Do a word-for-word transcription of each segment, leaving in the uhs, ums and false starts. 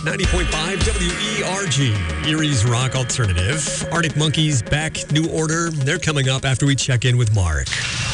ninety point five W E R G, Erie's Rock Alternative. Arctic Monkeys back, new order. They're coming up after we check in with Mark.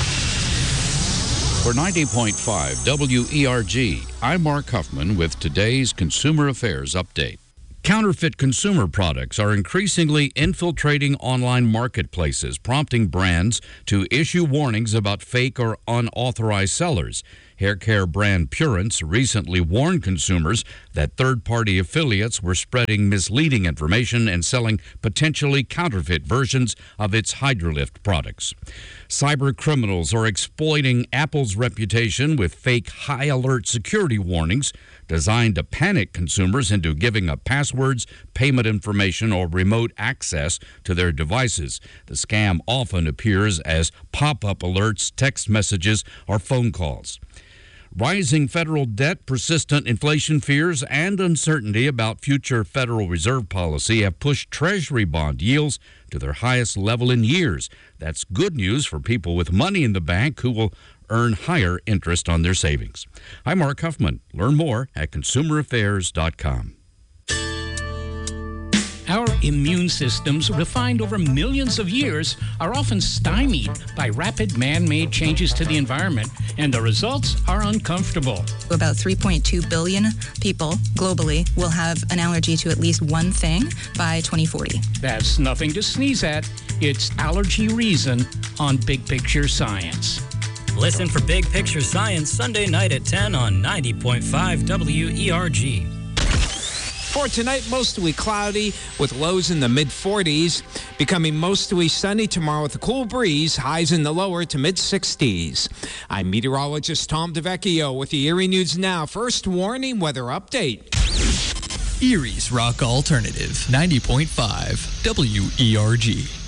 For ninety point five W E R G, I'm Mark Huffman with today's Consumer Affairs Update. Counterfeit consumer products are increasingly infiltrating online marketplaces, prompting brands to issue warnings about fake or unauthorized sellers. Hair care brand Purance recently warned consumers that third-party affiliates were spreading misleading information and selling potentially counterfeit versions of its Hydrolift products. Cyber criminals are exploiting Apple's reputation with fake high-alert security warnings designed to panic consumers into giving up passwords, payment information, or remote access to their devices. The scam often appears as pop-up alerts, text messages, or phone calls. Rising federal debt, persistent inflation fears, and uncertainty about future Federal Reserve policy have pushed Treasury bond yields to their highest level in years. That's good news for people with money in the bank who will earn higher interest on their savings. I'm Mark Huffman. Learn more at consumer affairs dot com. Our immune systems, refined over millions of years, are often stymied by rapid man-made changes to the environment, and the results are uncomfortable. About three point two billion people globally will have an allergy to at least one thing by twenty forty. That's nothing to sneeze at. It's Allergy Reason on Big Picture Science. Listen for Big Picture Science Sunday night at ten on ninety point five W E R G. For tonight, mostly cloudy with lows in the mid forties, becoming mostly sunny tomorrow with a cool breeze, highs in the lower to mid sixties. I'm meteorologist Tom DeVecchio with the Erie News Now First Warning Weather Update. Erie's Rock Alternative, ninety point five W E R G.